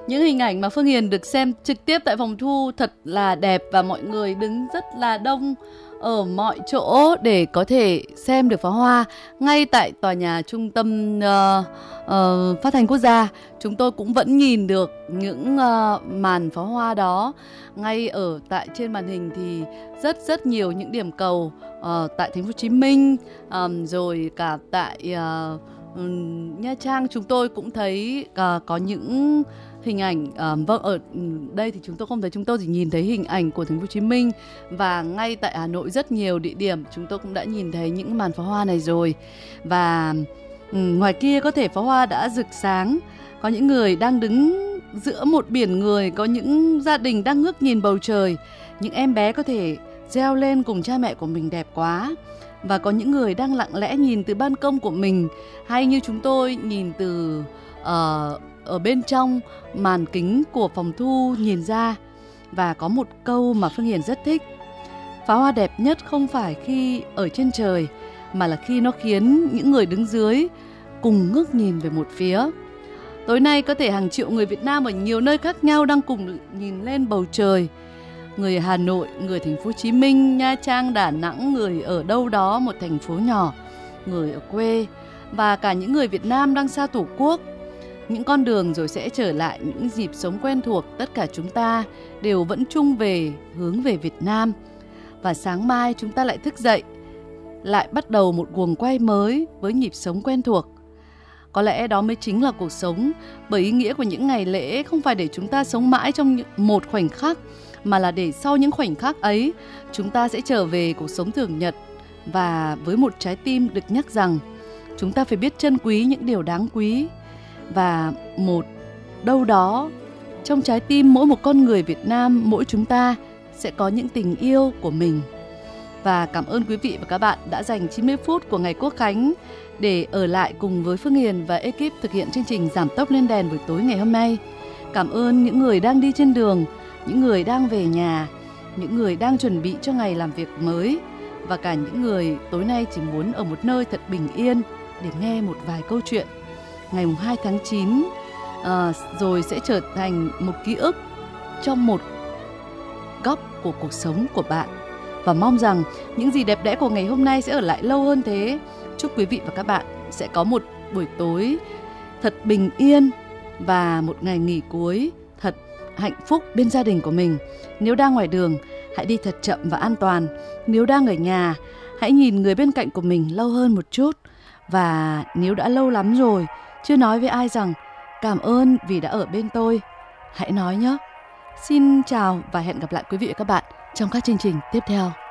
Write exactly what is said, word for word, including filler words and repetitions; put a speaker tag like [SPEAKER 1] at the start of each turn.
[SPEAKER 1] Những hình ảnh mà Phương Hiền được xem trực tiếp tại phòng thu thật là đẹp và mọi người đứng rất là đông ở mọi chỗ để có thể xem được pháo hoa. Ngay tại tòa nhà trung tâm uh, uh, phát thanh quốc gia, chúng tôi cũng vẫn nhìn được những uh, màn pháo hoa đó. Ngay ở tại trên màn hình thì rất rất nhiều những điểm cầu uh, tại thành phố Hồ Chí Minh, um, rồi cả tại uh, um, Nha Trang chúng tôi cũng thấy uh, có những hình ảnh. uh, vâng, ở đây thì chúng tôi không thấy, chúng tôi chỉ nhìn thấy hình ảnh của thành phố Hồ Chí Minh, và ngay tại Hà Nội rất nhiều địa điểm chúng tôi cũng đã nhìn thấy những màn pháo hoa này rồi. Và um, ngoài kia có thể pháo hoa đã rực sáng, có những người đang đứng giữa một biển người, có những gia đình đang ngước nhìn bầu trời, những em bé có thể reo lên cùng cha mẹ của mình đẹp quá, và có những người đang lặng lẽ nhìn từ ban công của mình, hay như chúng tôi nhìn từ uh, ở bên trong màn kính của phòng thu nhìn ra. Và có một câu mà Phương Hiền rất thích: pháo hoa đẹp nhất không phải khi ở trên trời, mà là khi nó khiến những người đứng dưới cùng ngước nhìn về một phía. Tối nay có thể hàng triệu người Việt Nam ở nhiều nơi khác nhau đang cùng nhìn lên bầu trời. Người Hà Nội, người thành phố Hồ Chí Minh, Nha Trang, Đà Nẵng, người ở đâu đó một thành phố nhỏ, người ở quê, và cả những người Việt Nam đang xa Tổ quốc. Những con đường rồi sẽ trở lại những dịp sống quen thuộc, tất cả chúng ta đều vẫn chung về, hướng về Việt Nam. Và sáng mai chúng ta lại thức dậy, lại bắt đầu một guồng quay mới với nhịp sống quen thuộc. Có lẽ đó mới chính là cuộc sống, bởi ý nghĩa của những ngày lễ không phải để chúng ta sống mãi trong một khoảnh khắc, mà là để sau những khoảnh khắc ấy, chúng ta sẽ trở về cuộc sống thường nhật, và với một trái tim được nhắc rằng chúng ta phải biết trân quý những điều đáng quý. Và một đâu đó trong trái tim mỗi một con người Việt Nam, mỗi chúng ta sẽ có những tình yêu của mình. Và cảm ơn quý vị và các bạn đã dành chín mươi phút của ngày Quốc Khánh để ở lại cùng với Phương Hiền và ekip thực hiện chương trình Giảm Tốc Lên Đèn buổi tối ngày hôm nay. Cảm ơn những người đang đi trên đường, những người đang về nhà, những người đang chuẩn bị cho ngày làm việc mới, và cả những người tối nay chỉ muốn ở một nơi thật bình yên để nghe một vài câu chuyện. Ngày hai tháng chín à, rồi sẽ trở thành một ký ức trong một góc của cuộc sống của bạn. Và mong rằng những gì đẹp đẽ của ngày hôm nay sẽ ở lại lâu hơn thế. Chúc quý vị và các bạn sẽ có một buổi tối thật bình yên và một ngày nghỉ cuối thật hạnh phúc bên gia đình của mình. Nếu đang ngoài đường, hãy đi thật chậm và an toàn. Nếu đang ở nhà, hãy nhìn người bên cạnh của mình lâu hơn một chút. Và nếu đã lâu lắm rồi chưa nói với ai rằng cảm ơn vì đã ở bên tôi, hãy nói nhé. Xin chào và hẹn gặp lại quý vị và các bạn trong các chương trình tiếp theo.